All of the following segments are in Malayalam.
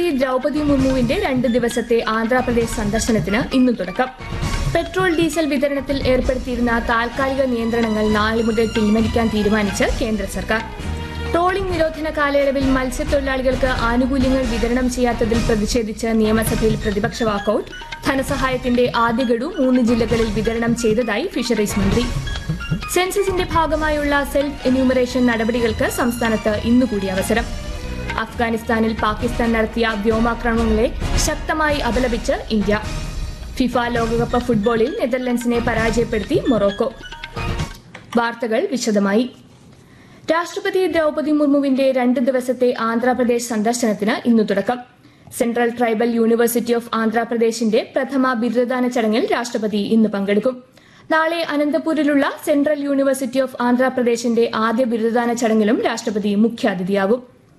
രാഷ്ട്രപതി ദ്രൌപദി മുർമുവിന്റെ 2 ദിവസത്തെ ആന്ധ്രാപ്രദേശ് സന്ദർശനത്തിന് ഇന്ന് തുടക്കം. പെട്രോൾ ഡീസൽ വിതരണത്തിൽ ഏർപ്പെടുത്തിയിരുന്ന താൽക്കാലിക നിയന്ത്രണങ്ങൾ നാളെ മുതൽ പിൻവലിക്കാൻ തീരുമാനിച്ച് കേന്ദ്ര സർക്കാർ. ട്രോളിംഗ് നിരോധന കാലയളവിൽ മത്സ്യത്തൊഴിലാളികൾക്ക് ആനുകൂല്യങ്ങൾ വിതരണം ചെയ്യാത്തതിൽ പ്രതിഷേധിച്ച് നിയമസഭയിൽ പ്രതിപക്ഷ വാക്കൌട്ട്. ധനസഹായത്തിന്റെ ആദ്യ ഗഡു 3 ജില്ലകളിൽ വിതരണം ചെയ്തതായി ഫിഷറീസ് മന്ത്രി. സെൻസസിന്റെ ഭാഗമായുള്ള സെൽഫ് എന്യൂമറേഷൻ നടപടികൾക്ക് സംസ്ഥാനത്ത് ഇന്നുകൂടി അവസരം. അഫ്ഗാനിസ്ഥാനിൽ പാകിസ്ഥാൻ നടത്തിയ വ്യോമാക്രമണങ്ങളെ ശക്തമായി അപലപിച്ച് ഇന്ത്യ. ഫിഫ ലോകകപ്പ് ഫുട്ബോളിൽ നെതർലൻഡ്സിനെ പരാജയപ്പെടുത്തി മൊറോക്കോ. വാർത്തകൾ വിശദമായി. രാഷ്ട്രപതി ദ്രൌപദി മുർമുവിന്റെ 2 ദിവസത്തെ ആന്ധ്രാപ്രദേശ് സന്ദർശനത്തിന് ഇന്ന് തുടക്കം. സെൻട്രൽ ട്രൈബൽ യൂണിവേഴ്സിറ്റി ഓഫ് ആന്ധ്രാപ്രദേശിന്റെ പ്രഥമ ബിരുദദാന ചടങ്ങിൽ രാഷ്ട്രപതി ഇന്ന് പങ്കെടുക്കും. നാളെ അനന്തപൂരിലുള്ള സെൻട്രൽ യൂണിവേഴ്സിറ്റി ഓഫ് ആന്ധ്രാപ്രദേശിന്റെ ആദ്യ ബിരുദദാന ചടങ്ങിലും രാഷ്ട്രപതി മുഖ്യാതിഥിയാകും.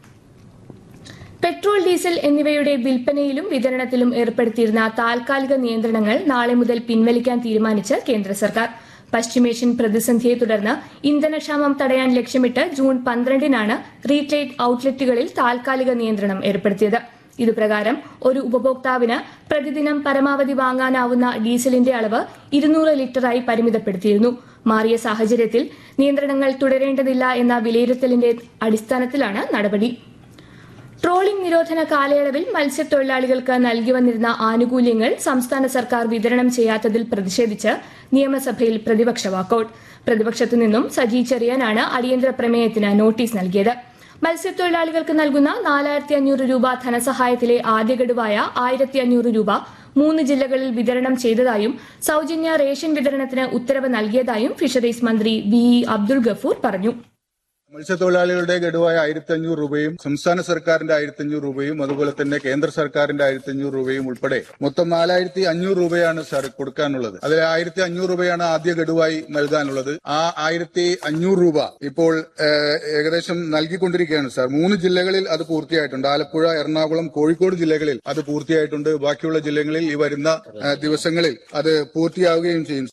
പെട്രോൾ, ഡീസൽ എന്നിവയുടെ വിൽപ്പനയിലും വിതരണത്തിലും ഏർപ്പെടുത്തിയിരുന്ന താൽക്കാലിക നിയന്ത്രണങ്ങൾ നാളെ മുതൽ പിൻവലിക്കാൻ തീരുമാനിച്ച് കേന്ദ്ര സർക്കാർ. പശ്ചിമേഷ്യൻ പ്രതിസന്ധിയെ തുടർന്ന് ഇന്ധനക്ഷാമം തടയാൻ ലക്ഷ്യമിട്ട് ജൂൺ 12-നാണ് റീറ്റെയിൽ ഔട്ട്ലെറ്റുകളിൽ താൽക്കാലിക നിയന്ത്രണം ഏർപ്പെടുത്തിയത്. ഇതുപ്രകാരം ഒരു ഉപഭോക്താവിന് പ്രതിദിനം പരമാവധി വാങ്ങാനാവുന്ന ഡീസലിന്റെ അളവ് 200 ലിറ്ററായി പരിമിതപ്പെടുത്തിയിരുന്നു. മാറിയ സാഹചര്യത്തിൽ നിയന്ത്രണങ്ങൾ തുടരേണ്ടതില്ല എന്ന വിലയിരുത്തലിന്റെ അടിസ്ഥാനത്തിലാണ് നടപടി. ട്രോളിംഗ് നിരോധന കാലയളവിൽ മത്സ്യത്തൊഴിലാളികൾക്ക് നൽകി വന്നിരുന്ന ആനുകൂല്യങ്ങൾ സംസ്ഥാന സർക്കാർ വിതരണം ചെയ്യാത്തതിൽ പ്രതിഷേധിച്ച് നിയമസഭയിൽ പ്രതിപക്ഷ വാക്കൌട്ട്. പ്രതിപക്ഷത്തു നിന്നും സജി ചെറിയാനാണ് അടിയന്തര പ്രമേയത്തിന് നോട്ടീസ് നൽകിയത്. മത്സ്യത്തൊഴിലാളികൾക്ക് നൽകുന്ന 4500 രൂപ ധനസഹായത്തിലെ ആദ്യ ഗഡുവായ 1500 രൂപ 3 ജില്ലകളിൽ വിതരണം ചെയ്തതായും സൌജന്യ റേഷൻ വിതരണത്തിന് ഉത്തരവ് നൽകിയതായും ഫിഷറീസ് മന്ത്രി വി അബ്ദുൾ ഗഫൂർ പറഞ്ഞു. മത്സ്യത്തൊഴിലാളികളുടെ ഗഡുവായ 1500 രൂപയും സംസ്ഥാന സർക്കാരിന്റെ 1500 രൂപയും അതുപോലെ തന്നെ കേന്ദ്ര സർക്കാരിന്റെ 1500 രൂപയും ഉൾപ്പെടെ മൊത്തം 4500 രൂപയാണ് സാർ കൊടുക്കാനുള്ളത്. അതിൽ 1500 രൂപയാണ് ആദ്യ ഗഡുവായി നൽകാനുള്ളത്. ആ 1500 രൂപ ഇപ്പോൾ ഏകദേശം നൽകിക്കൊണ്ടിരിക്കുകയാണ് സാർ. 3 ജില്ലകളിൽ അത് പൂർത്തിയായിട്ടുണ്ട്. ആലപ്പുഴ, എറണാകുളം, കോഴിക്കോട് ജില്ലകളിൽ അത് പൂർത്തിയായിട്ടുണ്ട്. ബാക്കിയുള്ള ജില്ലകളിൽ ഈ വരുന്ന ദിവസങ്ങളിൽ അത് പൂർത്തിയാവുകയും ചെയ്യും.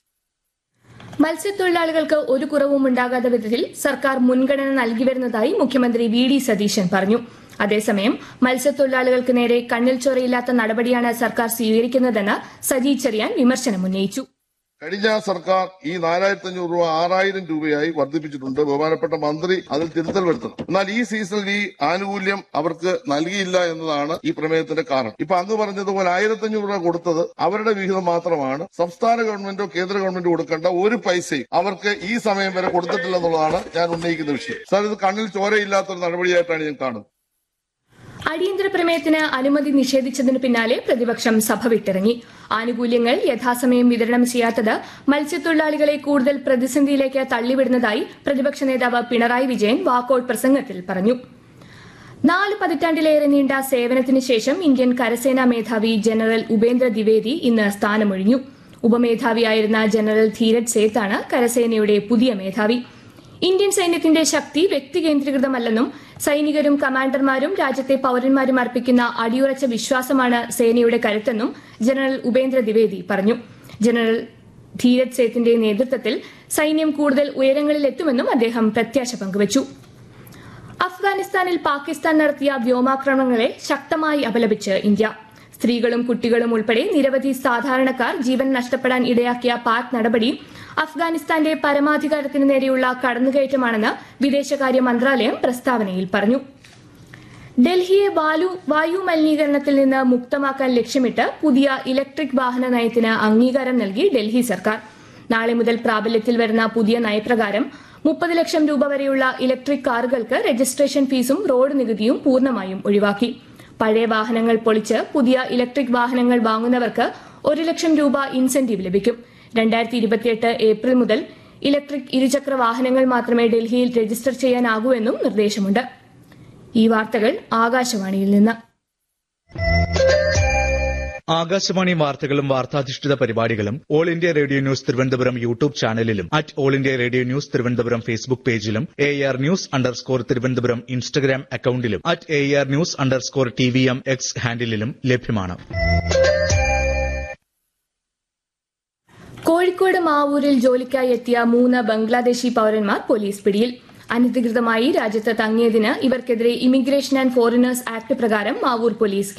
മത്സ്യത്തൊഴിലാളികൾക്ക് ഒരു കുറവും ഉണ്ടാകാത്ത വിധത്തിൽ സർക്കാർ മുൻഗണന നൽകി വരുന്നതായി മുഖ്യമന്ത്രി വി ഡി സതീശൻ പറഞ്ഞു. അതേസമയം മത്സ്യത്തൊഴിലാളികൾക്ക് നേരെ കണ്ണിൽ ചൊരയില്ലാത്ത നടപടിയാണ് സർക്കാർ സ്വീകരിക്കുന്നതെന്ന് സജി ചെറിയാൻ വിമർശനമുന്നയിച്ചു. കഴിഞ്ഞ സർക്കാർ ഈ 4500 രൂപ 6000 രൂപയായി വർദ്ധിപ്പിച്ചിട്ടുണ്ട്. ബഹുമാനപ്പെട്ട മന്ത്രി അതിൽ തിരുത്തൽ വരുത്തണം. എന്നാൽ ഈ സീസണിൽ ഈ ആനുകൂല്യം അവർക്ക് നൽകിയില്ല എന്നതാണ് ഈ പ്രമേയത്തിന്റെ കാരണം. ഇപ്പൊ അങ്ങ് പറഞ്ഞതുപോലെ 1500 രൂപ കൊടുത്തത് അവരുടെ വിഹിതം മാത്രമാണ്. സംസ്ഥാന ഗവൺമെന്റോ കേന്ദ്ര ഗവൺമെന്റോ കൊടുക്കേണ്ട ഒരു പൈസയും അവർക്ക് ഈ സമയം വരെ കൊടുത്തിട്ടില്ലെന്നുള്ളതാണ് ഞാൻ ഉന്നയിക്കുന്ന വിഷയം. സാർ, ഇത് കണ്ണിൽ ചോരയില്ലാത്തൊരു നടപടിയായിട്ടാണ് ഞാൻ കാണുന്നത്. അടിയന്തര പ്രമേയത്തിന് അനുമതി നിഷേധിച്ചതിന് പിന്നാലെ പ്രതിപക്ഷം സഭ വിട്ടിറങ്ങി. ആനുകൂല്യങ്ങൾ യഥാസമയം വിതരണം ചെയ്യാത്തത് മത്സ്യത്തൊഴിലാളികളെ കൂടുതൽ പ്രതിസന്ധിയിലേക്ക് തള്ളിവിടുന്നതായി പ്രതിപക്ഷ നേതാവ് പിണറായി വിജയൻ വാക്കൌട്ട് പ്രസംഗത്തിൽ പറഞ്ഞു. 4 പതിറ്റാണ്ടിലേറെ നീണ്ട സേവനത്തിന് ശേഷം ഇന്ത്യൻ കരസേനാ മേധാവി ജനറൽ ഉപേന്ദ്ര ദ്വിവേദി ഇന്ന് സ്ഥാനമൊഴിഞ്ഞു. ഉപമേധാവിയായിരുന്ന ജനറൽ ധീരജ് സേത്താണ് കരസേനയുടെ പുതിയ മേധാവി. ഇന്ത്യൻ സൈന്യത്തിന്റെ ശക്തി വ്യക്തികേന്ദ്രീകൃതമല്ലെന്നും സൈനികരും കമാൻഡർമാരും രാജ്യത്തെ പൌരന്മാരും അർപ്പിക്കുന്ന അടിയുറച്ച വിശ്വാസമാണ് സേനയുടെ കരുത്തെന്നും ജനറൽ ഉപേന്ദ്ര ദ്വിവേദി പറഞ്ഞു. ജനറൽ ധീരജ് സേത്തിന്റെ നേതൃത്വത്തിൽ സൈന്യം കൂടുതൽ ഉയരങ്ങളിലെത്തുമെന്നും അദ്ദേഹം പ്രത്യാശ പങ്കുവച്ചു. അഫ്ഗാനിസ്ഥാനിൽ പാകിസ്ഥാൻ നടത്തിയ വ്യോമാക്രമണങ്ങളെ ശക്തമായി അപലപിച്ച് ഇന്ത്യ. സ്ത്രീകളും കുട്ടികളും ഉൾപ്പെടെ നിരവധി സാധാരണക്കാർ ജീവൻ നഷ്ടപ്പെടാൻ ഇടയാക്കിയ പാക് നടപടി അഫ്ഗാനിസ്ഥാന്റെ പരമാധികാരത്തിന് നേരെയുള്ള കടന്നുകയറ്റമാണെന്ന് വിദേശകാര്യ മന്ത്രാലയം പ്രസ്താവനയിൽ പറഞ്ഞു. ഡൽഹിയെ വായു മലിനീകരണത്തിൽ നിന്ന് മുക്തമാക്കാൻ ലക്ഷ്യമിട്ട് പുതിയ ഇലക്ട്രിക് വാഹന നയത്തിന് അംഗീകാരം നൽകി ഡൽഹി സർക്കാർ. നാളെ മുതൽ പ്രാബല്യത്തിൽ വരുന്ന പുതിയ നയപ്രകാരം 30 ലക്ഷം രൂപ വരെയുള്ള ഇലക്ട്രിക് കാറുകൾക്ക് രജിസ്ട്രേഷൻ ഫീസും റോഡ് നികുതിയും പൂർണ്ണമായും ഒഴിവാക്കി. പഴയ വാഹനങ്ങൾ പൊളിച്ച് പുതിയ ഇലക്ട്രിക് വാഹനങ്ങൾ വാങ്ങുന്നവർക്ക് 1 ലക്ഷം രൂപ ഇൻസെന്റീവ് ലഭിക്കും. 2028 ഏപ്രിൽ മുതൽ ഇലക്ട്രിക് ഇരുചക്ര വാഹനങ്ങൾ മാത്രമേ ഡൽഹിയിൽ രജിസ്റ്റർ ചെയ്യാനാകൂ എന്നും നിർദ്ദേശമുണ്ട്. ഈ വാർത്തകൾ ആകാശവാണിയിൽ നിന്ന്. ആകാശവാണി വാർത്തകളും വാർത്താധിഷ്ഠിത പരിപാടികളും all India radio news Thiruvananthapuram YouTube ചാനലിലും all India radio news Thiruvananthapuram Facebook പേജിലും AR News_ തിരുവനന്തപുരം ഇൻസ്റ്റഗ്രാം അക്കൌണ്ടിലും AR News_TVM X ഹാൻഡിലും ലഭ്യമാണ്. കോഴിക്കോട് മാവൂരിൽ ജോലിക്കായി എത്തിയ 3 ബംഗ്ലാദേശി പൌരന്മാർ പോലീസ് പിടിയിൽ. അനധികൃതമായി രാജ്യത്ത് തങ്ങിയതിന് ഇവർക്കെതിരെ ഇമിഗ്രേഷൻ ആൻഡ് ഫോറിനേഴ്സ് ആക്ട് പ്രകാരം മാവൂർ പോലീസ്